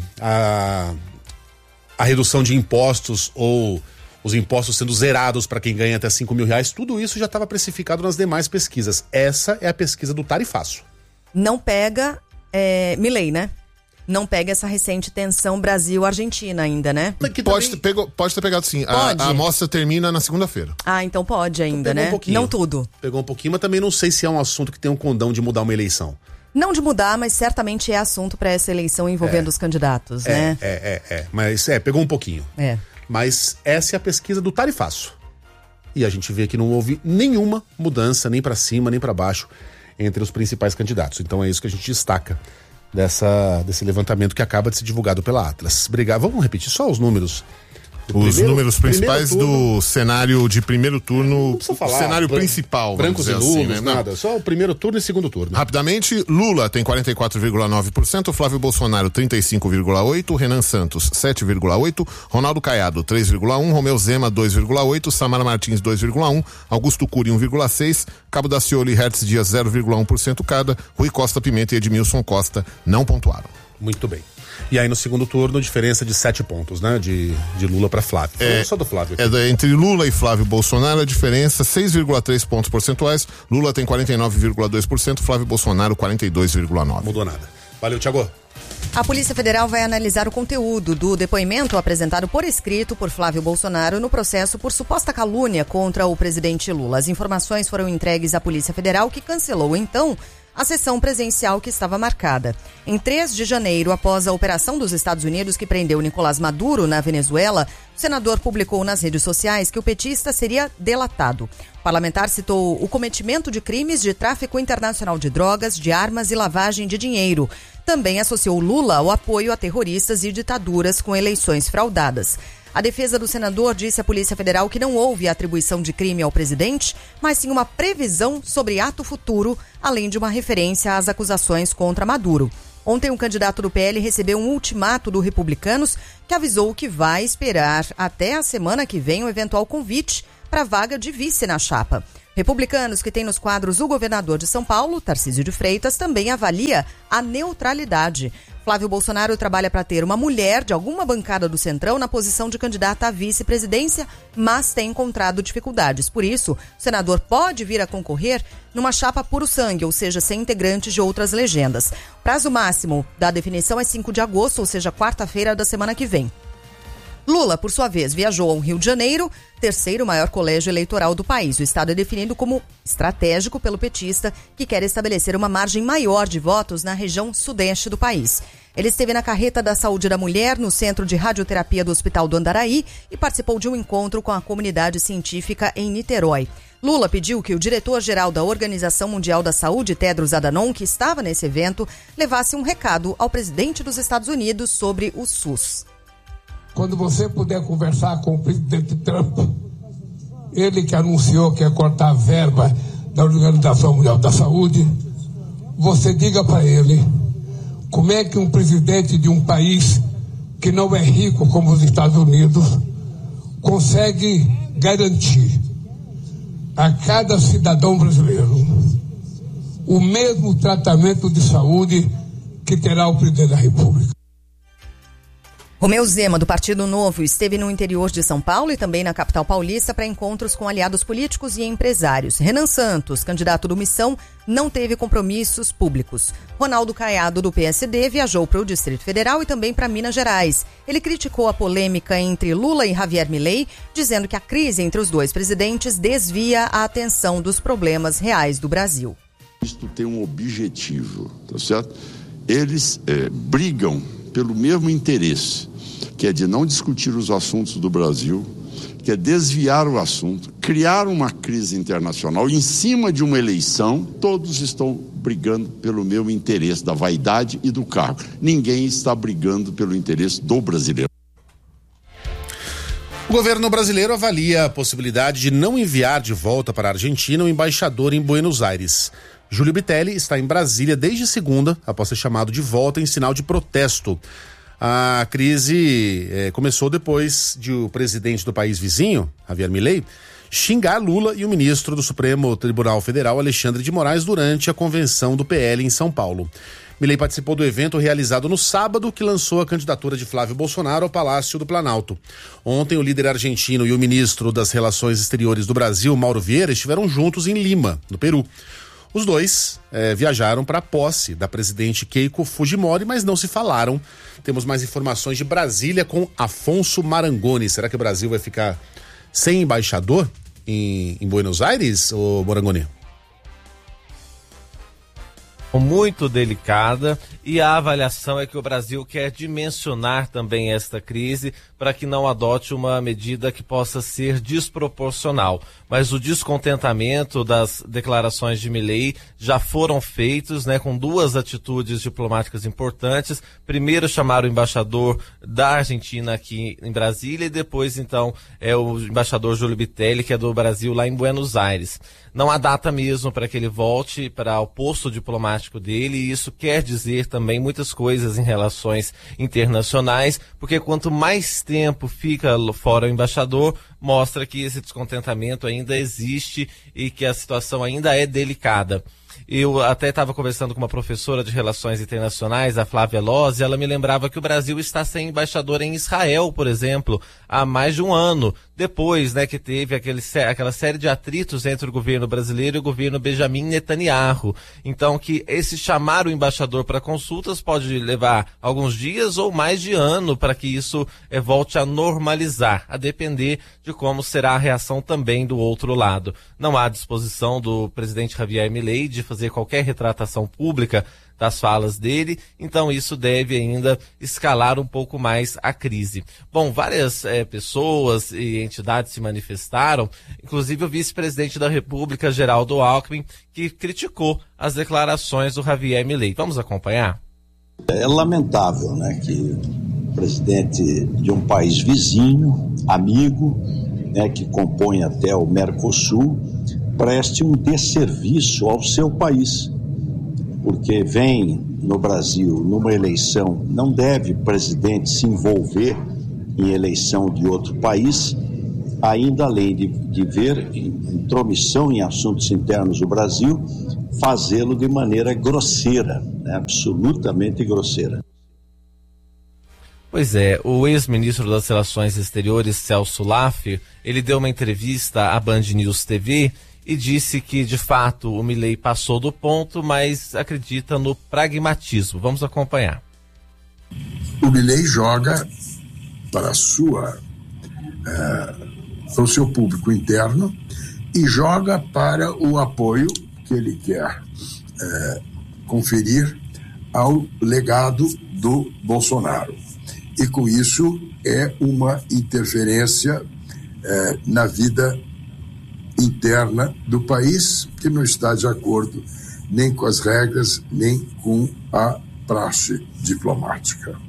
T: redução de impostos ou os impostos sendo zerados para quem ganha até R$5.000, tudo isso já estava precificado nas demais pesquisas. Essa é a pesquisa do tarifaço.
U: Não pega Milei, né? Não pega essa recente tensão Brasil-Argentina ainda, né?
F: Pode ter pegado sim. A amostra termina na segunda-feira.
U: Então pode ainda, né? Não tudo.
T: Pegou um pouquinho, mas também não sei se é um assunto que tem um condão de mudar uma eleição.
U: Não de mudar, mas certamente é assunto para essa eleição envolvendo os candidatos, né?
T: Mas pegou um pouquinho. Mas essa é a pesquisa do tarifaço. E a gente vê que não houve nenhuma mudança, nem para cima, nem para baixo, entre os principais candidatos. Então é isso que a gente destaca desse levantamento que acaba de ser divulgado pela Atlas. Obrigado. Vamos repetir só os números.
F: Os números principais do cenário de primeiro turno,
T: não precisa falar,
F: cenário principal,
T: brancos e nulos,
F: assim, né?
T: nada, só o primeiro turno e segundo turno.
F: Rapidamente, Lula tem 44,9%, Flávio Bolsonaro 35,8%, Renan Santos 7,8%, Ronaldo Caiado 3,1%, Romeu Zema 2,8%, Samara Martins 2,1%, Augusto Cury 1,6%, Cabo Daciolo e Hertz Dias 0,1% cada, Rui Costa Pimenta e Edmilson Costa não pontuaram.
T: Muito bem. E aí no segundo turno, diferença de 7 pontos, né? De Lula para Flávio. Só do Flávio aqui.
F: Entre Lula e Flávio Bolsonaro, a diferença 6,3 pontos percentuais. Lula tem 49,2%, Flávio Bolsonaro 42,9%.
T: Mudou nada. Valeu, Thiago.
U: A Polícia Federal vai analisar o conteúdo do depoimento apresentado por escrito por Flávio Bolsonaro no processo por suposta calúnia contra o presidente Lula. As informações foram entregues à Polícia Federal, que cancelou, então, a sessão presencial que estava marcada. Em 3 de janeiro, após a operação dos Estados Unidos que prendeu Nicolás Maduro na Venezuela, o senador publicou nas redes sociais que o petista seria delatado. O parlamentar citou o cometimento de crimes de tráfico internacional de drogas, de armas e lavagem de dinheiro. Também associou Lula ao apoio a terroristas e ditaduras com eleições fraudadas. A defesa do senador disse à Polícia Federal que não houve atribuição de crime ao presidente, mas sim uma previsão sobre ato futuro, além de uma referência às acusações contra Maduro. Ontem, um candidato do PL recebeu um ultimato do Republicanos que avisou que vai esperar até a semana que vem um eventual convite para a vaga de vice na chapa. Republicanos, que tem nos quadros o governador de São Paulo, Tarcísio de Freitas, também avalia a neutralidade. Flávio Bolsonaro trabalha para ter uma mulher de alguma bancada do Centrão na posição de candidata à vice-presidência, mas tem encontrado dificuldades. Por isso, o senador pode vir a concorrer numa chapa puro sangue, ou seja, sem integrantes de outras legendas. O prazo máximo da definição é 5 de agosto, ou seja, quarta-feira da semana que vem. Lula, por sua vez, viajou ao Rio de Janeiro, terceiro maior colégio eleitoral do país. O estado é definido como estratégico pelo petista, que quer estabelecer uma margem maior de votos na região sudeste do país. Ele esteve na carreta da Saúde da Mulher, no Centro de Radioterapia do Hospital do Andaraí, e participou de um encontro com a comunidade científica em Niterói. Lula pediu que o diretor-geral da Organização Mundial da Saúde, Tedros Adhanom, que estava nesse evento, levasse um recado ao presidente dos Estados Unidos sobre o SUS.
G: Quando você puder conversar com o presidente Trump, ele que anunciou que ia cortar a verba da Organização Mundial da Saúde, você diga para ele como é que um presidente de um país que não é rico como os Estados Unidos consegue garantir a cada cidadão brasileiro o mesmo tratamento de saúde que terá o presidente da República.
U: Romeu Zema, do Partido Novo, esteve no interior de São Paulo e também na capital paulista para encontros com aliados políticos e empresários. Renan Santos, candidato do Missão, não teve compromissos públicos. Ronaldo Caiado, do PSD, viajou para o Distrito Federal e também para Minas Gerais. Ele criticou a polêmica entre Lula e Javier Milei, dizendo que a crise entre os dois presidentes desvia a atenção dos problemas reais do Brasil.
V: Isto tem um objetivo, tá certo? Eles brigam pelo mesmo interesse, que é de não discutir os assuntos do Brasil, que é desviar o assunto, criar uma crise internacional em cima de uma eleição. Todos estão brigando pelo mesmo interesse da vaidade e do cargo. Ninguém está brigando pelo interesse do brasileiro.
T: O governo brasileiro avalia a possibilidade de não enviar de volta para a Argentina o embaixador em Buenos Aires. Júlio Bitelli está em Brasília desde segunda, após ser chamado de volta em sinal de protesto. A crise começou depois de o presidente do país vizinho, Javier Milei, xingar Lula e o ministro do Supremo Tribunal Federal, Alexandre de Moraes, durante a convenção do PL em São Paulo. Milei participou do evento realizado no sábado, que lançou a candidatura de Flávio Bolsonaro ao Palácio do Planalto. Ontem, o líder argentino e o ministro das Relações Exteriores do Brasil, Mauro Vieira, estiveram juntos em Lima, no Peru. Os dois viajaram para a posse da presidente Keiko Fujimori, mas não se falaram. Temos mais informações de Brasília com Afonso Marangoni. Será que o Brasil vai ficar sem embaixador em Buenos Aires, ô Marangoni?
A: Muito delicada, e a avaliação é que o Brasil quer dimensionar também esta crise para que não adote uma medida que possa ser desproporcional. Mas o descontentamento das declarações de Milei já foram feitos, com duas atitudes diplomáticas importantes. Primeiro, chamar o embaixador da Argentina aqui em Brasília, e depois, então, o embaixador Júlio Bitelli, que é do Brasil, lá em Buenos Aires. Não há data mesmo para que ele volte para o posto diplomático dele, e isso quer dizer também muitas coisas em relações internacionais, porque quanto mais tempo fica fora o embaixador, mostra que esse descontentamento ainda existe e que a situação ainda é delicada. Eu até estava conversando com uma professora de Relações Internacionais, a Flávia Loz, e ela me lembrava que o Brasil está sem embaixador em Israel, por exemplo, há mais de um ano. depois, né, que teve aquela série de atritos entre o governo brasileiro e o governo Benjamin Netanyahu. Então, que esse chamar o embaixador para consultas pode levar alguns dias ou mais de ano para que isso volte a normalizar, a depender de como será a reação também do outro lado. Não há disposição do presidente Javier Milei de fazer qualquer retratação pública das falas dele, então isso deve ainda escalar um pouco mais a crise. Bom, várias pessoas e entidades se manifestaram, inclusive o vice-presidente da República, Geraldo Alckmin, que criticou as declarações do Javier Milei. Vamos acompanhar?
I: É lamentável, né, que o presidente de um país vizinho, amigo, né, que compõe até o Mercosul, preste um desserviço ao seu país. Porque vem no Brasil numa eleição, não deve o presidente se envolver em eleição de outro país, ainda além de ver intromissão em assuntos internos do Brasil, fazê-lo de maneira grosseira, né? Absolutamente grosseira.
A: Pois é, o ex-ministro das Relações Exteriores, Celso Laffer, ele deu uma entrevista à Band News TV e disse que, de fato, o Milei passou do ponto, mas acredita no pragmatismo. Vamos acompanhar.
J: O Milei joga para o seu público interno e joga para o apoio que ele quer conferir ao legado do Bolsonaro. E com isso é uma interferência na vida interna do país, que não está de acordo nem com as regras, nem com a praxe diplomática.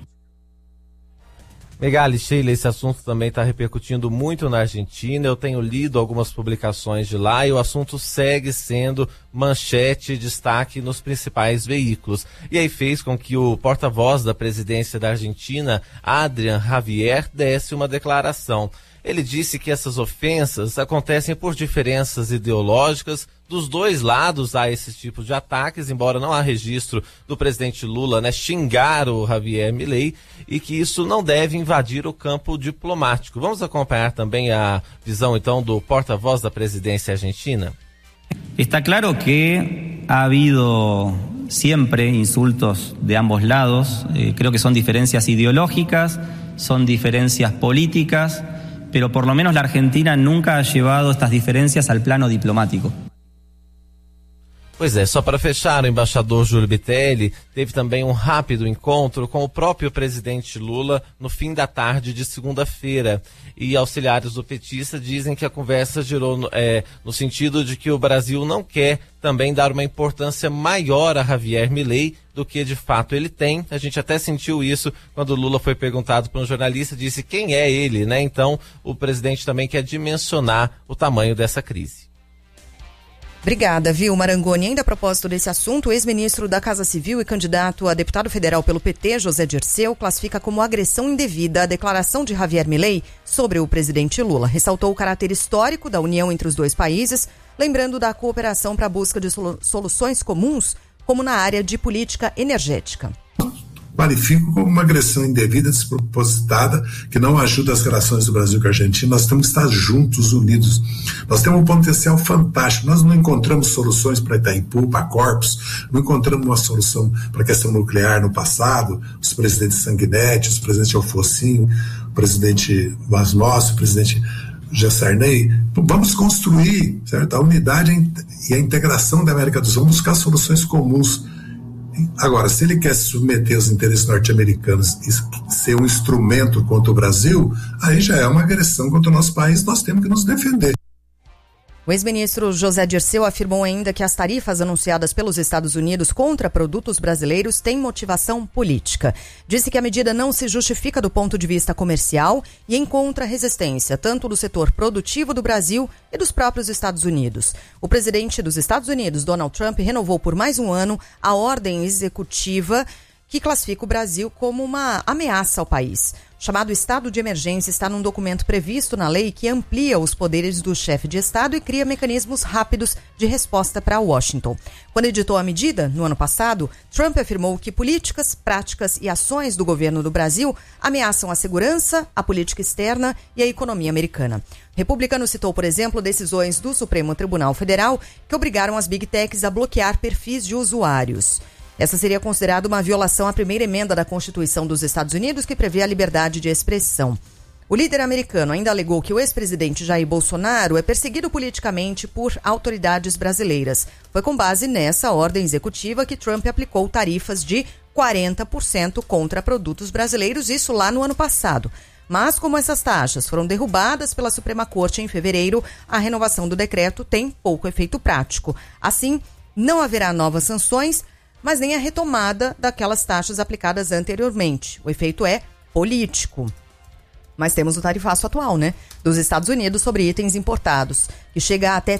A: Megali, Sheila, esse assunto também está repercutindo muito na Argentina. Eu tenho lido algumas publicações de lá e o assunto segue sendo manchete e destaque nos principais veículos. E aí fez com que o porta-voz da presidência da Argentina, Adrián Javier, desse uma declaração. Ele disse que essas ofensas acontecem por diferenças ideológicas. Dos dois lados há esse tipo de ataques, embora não há registro do presidente Lula, né, xingar o Javier Milei, e que isso não deve invadir o campo diplomático. Vamos acompanhar também a visão, então, do porta-voz da presidência argentina?
W: Está claro que ha habido siempre insultos de ambos lados. Creo que son diferencias ideológicas, son diferencias políticas, pero por lo menos la Argentina nunca ha llevado estas diferencias al plano diplomático.
A: Pois é, só para fechar, o embaixador Júlio Bitelli teve também um rápido encontro com o próprio presidente Lula no fim da tarde de segunda-feira. E auxiliares do petista dizem que a conversa girou no sentido de que o Brasil não quer também dar uma importância maior a Javier Milei do que de fato ele tem. A gente até sentiu isso quando o Lula foi perguntado por um jornalista, disse quem é ele, né? Então o presidente também quer dimensionar o tamanho dessa crise.
U: Obrigada, viu, Marangoni. Ainda a propósito desse assunto, o ex-ministro da Casa Civil e candidato a deputado federal pelo PT, José Dirceu, classifica como agressão indevida a declaração de Javier Milei sobre o presidente Lula. Ressaltou o caráter histórico da união entre os dois países, lembrando da cooperação para a busca de soluções comuns, como na área de política energética.
J: Qualifico como uma agressão indevida, despropositada, que não ajuda as relações do Brasil com a Argentina. Nós temos que estar juntos, unidos. Nós temos um potencial fantástico. Nós não encontramos soluções para Itaipu, para Corpus, não encontramos uma solução para a questão nuclear no passado. Os presidentes Sanguinetti, os presidentes Alfocinho, o presidente Vaz Loss, o presidente Gessarney. Vamos construir, certo? A unidade e a integração da América do Sul, vamos buscar soluções comuns. Agora, se ele quer se submeter aos interesses norte-americanos e ser um instrumento contra o Brasil, aí já é uma agressão contra o nosso país, nós temos que nos defender.
U: O ex-ministro José Dirceu afirmou ainda que as tarifas anunciadas pelos Estados Unidos contra produtos brasileiros têm motivação política. Disse que a medida não se justifica do ponto de vista comercial e encontra resistência tanto do setor produtivo do Brasil e dos próprios Estados Unidos. O presidente dos Estados Unidos, Donald Trump, renovou por mais um ano a ordem executiva que classifica o Brasil como uma ameaça ao país. chamado estado de emergência está num documento previsto na lei que amplia os poderes do chefe de Estado e cria mecanismos rápidos de resposta para Washington. Quando editou a medida, no ano passado, Trump afirmou que políticas, práticas e ações do governo do Brasil ameaçam a segurança, a política externa e a economia americana. O republicano citou, por exemplo, decisões do Supremo Tribunal Federal que obrigaram as Big Techs a bloquear perfis de usuários. Essa seria considerada uma violação à primeira emenda da Constituição dos Estados Unidos, que prevê a liberdade de expressão. O líder americano ainda alegou que o ex-presidente Jair Bolsonaro é perseguido politicamente por autoridades brasileiras. Foi com base nessa ordem executiva que Trump aplicou tarifas de 40% contra produtos brasileiros, isso lá no ano passado. Mas como essas taxas foram derrubadas pela Suprema Corte em fevereiro, a renovação do decreto tem pouco efeito prático. Assim, não haverá novas sanções, mas nem a retomada daquelas taxas aplicadas anteriormente. O efeito é político. Mas temos o tarifaço atual, né? Dos Estados Unidos sobre itens importados, que chega a até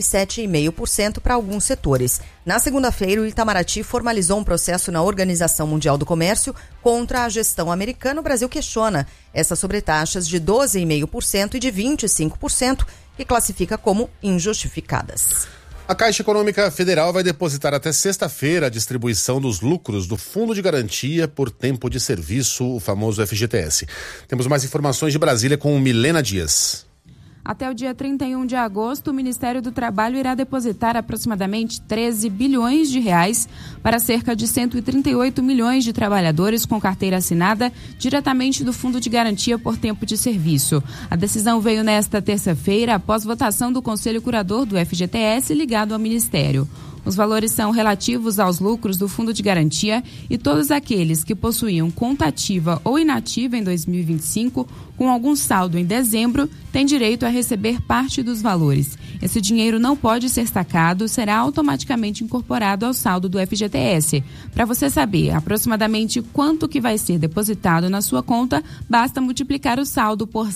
U: 37,5% para alguns setores. Na segunda-feira, o Itamaraty formalizou um processo na Organização Mundial do Comércio contra a gestão americana. O Brasil questiona essas sobretaxas de 12,5% e de 25%, que classifica como injustificadas.
T: A Caixa Econômica Federal vai depositar até sexta-feira a distribuição dos lucros do Fundo de Garantia por Tempo de Serviço, o famoso FGTS. Temos mais informações de Brasília com Milena Dias.
D: Até o dia 31 de agosto, o Ministério do Trabalho irá depositar aproximadamente 13 bilhões de reais para cerca de 138 milhões de trabalhadores com carteira assinada diretamente do Fundo de Garantia por Tempo de Serviço. A decisão veio nesta terça-feira após votação do Conselho Curador do FGTS ligado ao Ministério. Os valores são relativos aos lucros do Fundo de Garantia e todos aqueles que possuíam conta ativa ou inativa em 2025, com algum saldo em dezembro, têm direito a receber parte dos valores. Esse dinheiro não pode ser sacado, será automaticamente incorporado ao saldo do FGTS. Para você saber aproximadamente quanto que vai ser depositado na sua conta, basta multiplicar o saldo por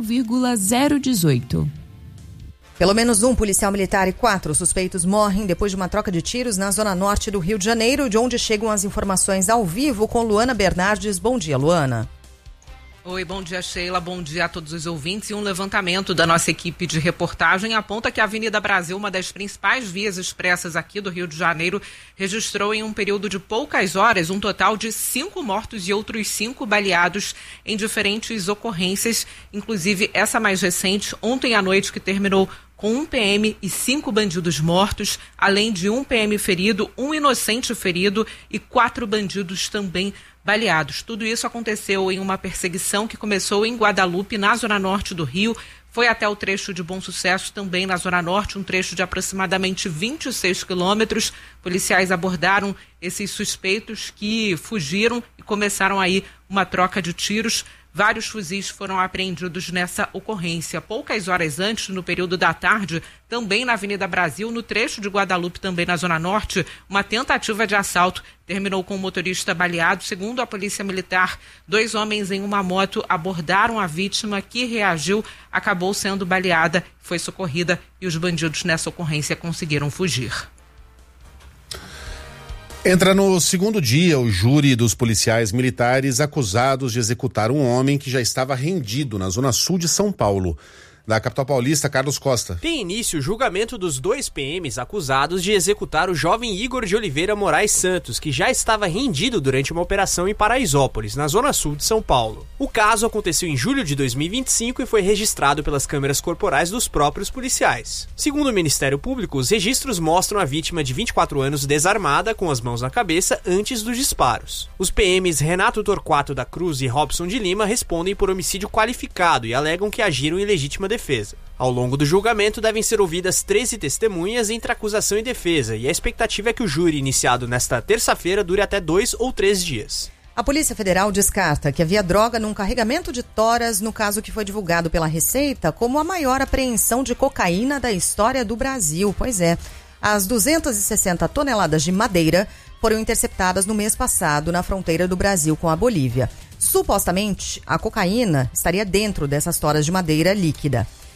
D: 0,018.
U: Pelo menos um policial militar e 4 suspeitos morrem depois de uma troca de tiros na zona norte do Rio de Janeiro, de onde chegam as informações ao vivo com Luana Bernardes. Bom dia, Luana.
K: Oi, bom dia, Sheila, bom dia a todos os ouvintes. E um levantamento da nossa equipe de reportagem aponta que a Avenida Brasil, uma das principais vias expressas aqui do Rio de Janeiro, registrou em um período de poucas horas um total de 5 mortos e outros 5 baleados em diferentes ocorrências, inclusive essa mais recente, ontem à noite, que terminou com 1 PM e 5 bandidos mortos, além de 1 PM ferido, 1 inocente ferido e 4 bandidos também baleados. Tudo isso aconteceu em uma perseguição que começou em Guadalupe, na zona norte do Rio, foi até o trecho de Bom Sucesso, também na zona norte, um trecho de aproximadamente 26 quilômetros. Policiais abordaram esses suspeitos que fugiram e começaram aí uma troca de tiros. Vários fuzis foram apreendidos nessa ocorrência. Poucas horas antes, no período da tarde, também na Avenida Brasil, no trecho de Guadalupe, também na Zona Norte, uma tentativa de assalto terminou com o motorista baleado. Segundo a Polícia Militar, 2 homens em uma moto abordaram a vítima, que reagiu, acabou sendo baleada, foi socorrida e os bandidos nessa ocorrência conseguiram fugir.
T: Entra no segundo dia o júri dos policiais militares acusados de executar um homem que já estava rendido na zona sul de São Paulo. Da capital paulista, Carlos Costa.
M: Tem início o julgamento dos 2 PMs acusados de executar o jovem Igor de Oliveira Moraes Santos, que já estava rendido durante uma operação em Paraisópolis, na zona sul de São Paulo. O caso aconteceu em julho de 2025 e foi registrado pelas câmeras corporais dos próprios policiais. Segundo o Ministério Público, os registros mostram a vítima de 24 anos desarmada, com as mãos na cabeça, antes dos disparos. Os PMs Renato Torquato da Cruz e Robson de Lima respondem por homicídio qualificado e alegam que agiram em legítima defesa. Ao longo do julgamento devem ser ouvidas 13 testemunhas entre acusação e defesa, e a expectativa é que o júri iniciado nesta terça-feira dure até 2 ou 3 dias.
U: A Polícia Federal descarta que havia droga num carregamento de toras no caso que foi divulgado pela Receita como a maior apreensão de cocaína da história do Brasil. Pois é, as 260 toneladas de madeira foram interceptadas no mês passado na fronteira do Brasil com a Bolívia. Supostamente, a cocaína estaria dentro dessas toras de madeira líquida.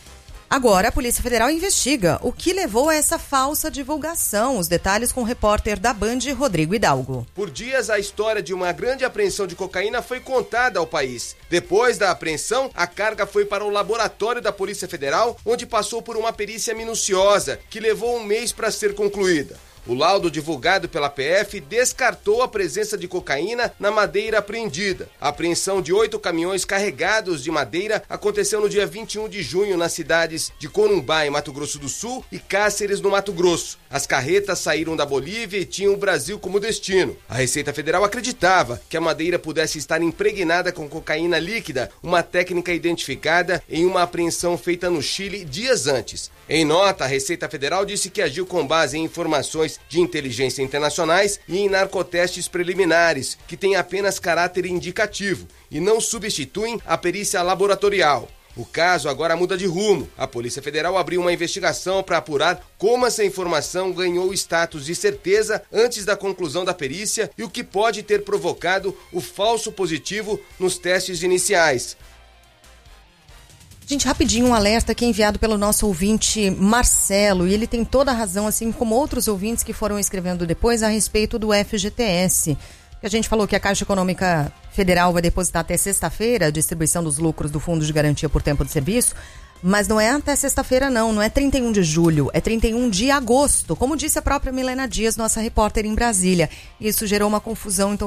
U: Agora, a Polícia Federal investiga o que levou a essa falsa divulgação. Os detalhes com o repórter da Band, Rodrigo Hidalgo.
L: Por dias, a história de uma grande apreensão de cocaína foi contada ao país. Depois da apreensão, a carga foi para o laboratório da Polícia Federal, onde passou por uma perícia minuciosa, que levou um mês para ser concluída. O laudo divulgado pela PF descartou a presença de cocaína na madeira apreendida. A apreensão de 8 caminhões carregados de madeira aconteceu no dia 21 de junho nas cidades de Corumbá, em Mato Grosso do Sul, e Cáceres, no Mato Grosso. As carretas saíram da Bolívia e tinham o Brasil como destino. A Receita Federal acreditava que a madeira pudesse estar impregnada com cocaína líquida, uma técnica identificada em uma apreensão feita no Chile dias antes. Em nota, a Receita Federal disse que agiu com base em informações de inteligência internacionais e em narcotestes preliminares, que têm apenas caráter indicativo e não substituem a perícia laboratorial. O caso agora muda de rumo. A Polícia Federal abriu uma investigação para apurar como essa informação ganhou status de certeza antes da conclusão da perícia e o que pode ter provocado o falso positivo nos testes iniciais.
U: Gente, rapidinho, um alerta aqui enviado pelo nosso ouvinte Marcelo, e ele tem toda a razão, assim como outros ouvintes que foram escrevendo depois a respeito do FGTS. A gente falou que a Caixa Econômica Federal vai depositar até sexta-feira a distribuição dos lucros do Fundo de Garantia por Tempo de Serviço, mas não é até sexta-feira não é 31 de julho, é 31 de agosto, como disse a própria Milena Dias, nossa repórter em Brasília. Isso gerou uma confusão, então